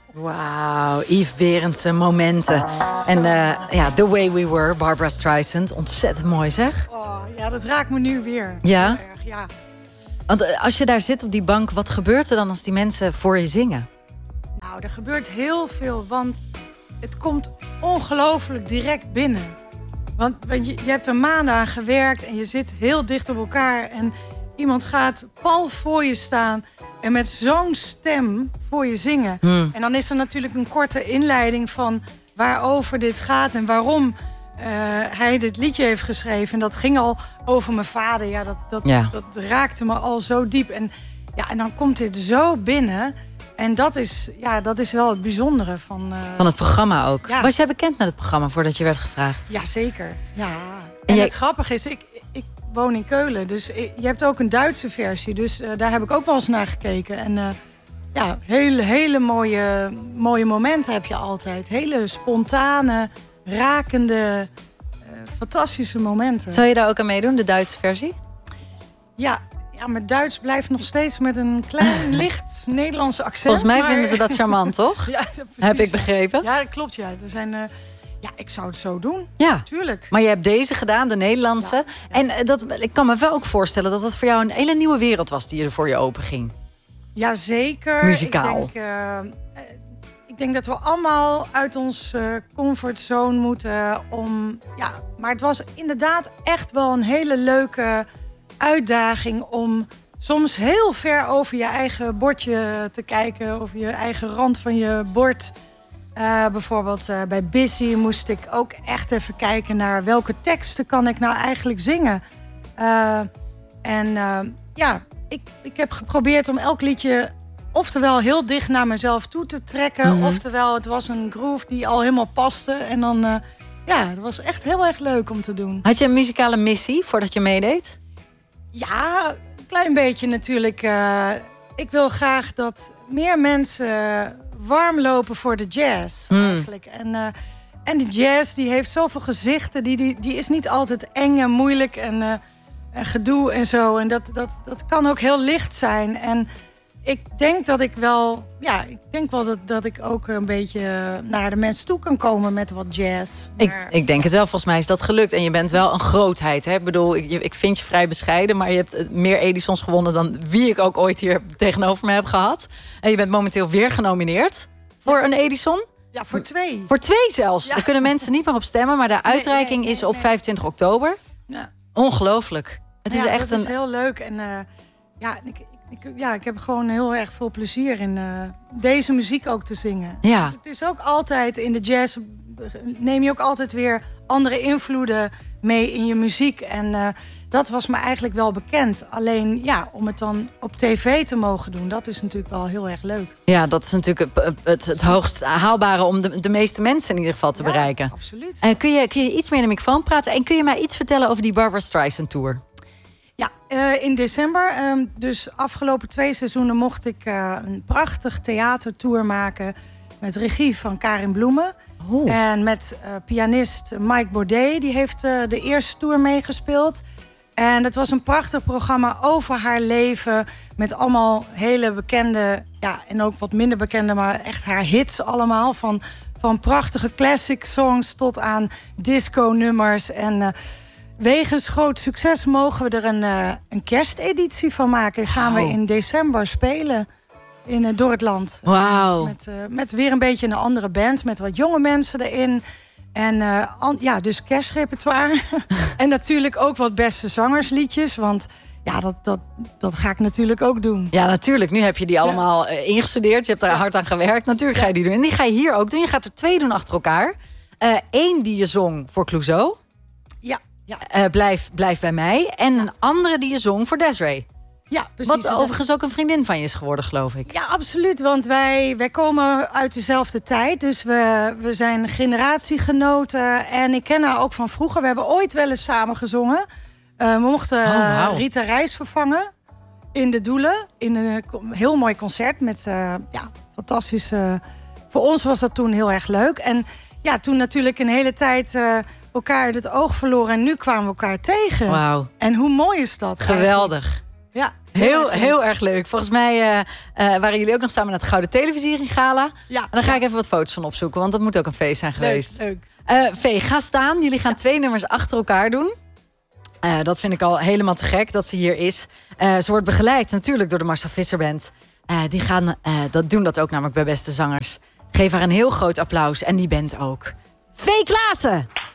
Wauw, Yves Berendsen, momenten. En The Way We Were, Barbra Streisand. Ontzettend mooi, zeg. Oh, ja, dat raakt me nu weer. Ja? Heel erg, ja. Want als je daar zit op die bank, wat gebeurt er dan als die mensen voor je zingen? Nou, er gebeurt heel veel, want het komt ongelooflijk direct binnen. Want je hebt er maanden aan gewerkt en je zit heel dicht op elkaar. En iemand gaat pal voor je staan en met zo'n stem voor je zingen. En dan is er natuurlijk een korte inleiding van waarover dit gaat en waarom hij dit liedje heeft geschreven. En dat ging al over mijn vader. Ja, dat raakte me al zo diep. En dan komt dit zo binnen. En dat is wel het bijzondere van het programma ook. Ja. Was jij bekend met het programma voordat je werd gevraagd? Ja, zeker. Ja. En het grappige is, ik woon in Keulen. Dus je hebt ook een Duitse versie. Dus daar heb ik ook wel eens naar gekeken. En hele mooie momenten heb je altijd. Hele spontane, rakende, fantastische momenten. Zou je daar ook aan meedoen, de Duitse versie? Ja, maar Duits blijft nog steeds met een klein, licht Nederlandse accent. Volgens mij vinden ze dat charmant, toch? Ja, precies. Heb ik begrepen. Ja, dat klopt. Ja. Er zijn, ik zou het zo doen. Ja, tuurlijk. Maar je hebt deze gedaan, de Nederlandse. Ja. En ik kan me wel ook voorstellen dat het voor jou een hele nieuwe wereld was die er voor je open ging. Jazeker. Muzikaal. Ik denk dat we allemaal uit ons comfortzone moeten maar het was inderdaad echt wel een hele leuke uitdaging om soms heel ver over je eigen bordje te kijken. Of je eigen rand van je bord. Bijvoorbeeld bij Busy moest ik ook echt even kijken naar welke teksten kan ik nou eigenlijk zingen. Ik heb geprobeerd om elk liedje oftewel heel dicht naar mezelf toe te trekken. Oftewel het was een groove die al helemaal paste. En dan, het was echt heel erg leuk om te doen. Had je een muzikale missie voordat je meedeed? Ja, een klein beetje natuurlijk. Ik wil graag dat meer mensen warm lopen voor de jazz eigenlijk. En de jazz die heeft zoveel gezichten. Die is niet altijd eng en moeilijk en gedoe en zo. En dat kan ook heel licht zijn. En ik denk dat ik wel... Ja, ik denk wel dat ik ook een beetje naar de mensen toe kan komen met wat jazz. Maar ik denk het wel. Volgens mij is dat gelukt. En je bent wel een grootheid. Hè? Ik bedoel, ik vind je vrij bescheiden. Maar je hebt meer Edisons gewonnen dan wie ik ook ooit hier tegenover me heb gehad. En je bent momenteel weer genomineerd voor een Edison. Ja, voor 2. Voor 2 zelfs. Ja. Daar kunnen mensen niet meer op stemmen. Maar de uitreiking is op 25 oktober. Ja. Ongelooflijk. Het is echt dat is heel leuk. En ik heb gewoon heel erg veel plezier in deze muziek ook te zingen. Ja. Het is ook altijd in de jazz, neem je ook altijd weer andere invloeden mee in je muziek. En dat was me eigenlijk wel bekend. Alleen om het dan op tv te mogen doen, dat is natuurlijk wel heel erg leuk. Ja, dat is natuurlijk het hoogst haalbare om de meeste mensen in ieder geval te bereiken. Absoluut. Kun je iets meer in de microfoon praten? En kun je mij iets vertellen over die Barbra Streisand Tour? Ja, in december, dus afgelopen 2 seizoenen mocht ik een prachtig theatertour maken met regie van Karin Bloemen. En met pianist Mike Baudet, die heeft de eerste tour meegespeeld. En dat was een prachtig programma over haar leven met allemaal hele bekende, en ook wat minder bekende, maar echt haar hits allemaal. Van prachtige classic songs tot aan disco-nummers en... Wegens groot succes mogen we er een kersteditie van maken. Gaan we in december spelen door het land. Wauw. Met weer een beetje een andere band. Met wat jonge mensen erin. En dus kerstrepertoire. En natuurlijk ook wat beste zangersliedjes. Want dat ga ik natuurlijk ook doen. Ja, natuurlijk. Nu heb je die allemaal ingestudeerd. Je hebt daar hard aan gewerkt. Natuurlijk ga je die doen. En die ga je hier ook doen. Je gaat er 2 doen achter elkaar. 1 die je zong voor Clouseau. Ja. Blijf bij mij. En een andere die je zong voor Desiree. Ja, precies. Wat overigens ook een vriendin van je is geworden, geloof ik. Ja, absoluut. Want wij komen uit dezelfde tijd. Dus we zijn generatiegenoten. En ik ken haar ook van vroeger. We hebben ooit wel eens samen gezongen. We mochten Rita Reis vervangen in de Doelen. In een heel mooi concert met fantastische... Voor ons was dat toen heel erg leuk. En toen natuurlijk een hele tijd... elkaar uit het oog verloren en nu kwamen we elkaar tegen. Wauw. En hoe mooi is dat? Geweldig. Ja, Heel erg leuk. Volgens mij waren jullie ook nog samen naar het Gouden Televisiering Gala. Ja. En dan ga ik even wat foto's van opzoeken, want dat moet ook een feest zijn geweest. Leuk. Vee, ga staan. Jullie gaan 2 nummers achter elkaar doen. Dat vind ik al helemaal te gek dat ze hier is. Ze wordt begeleid natuurlijk door de Marcel Visser Band. Die gaan doen dat ook namelijk bij Beste Zangers. Geef haar een heel groot applaus en die band ook. Vee Klaassen!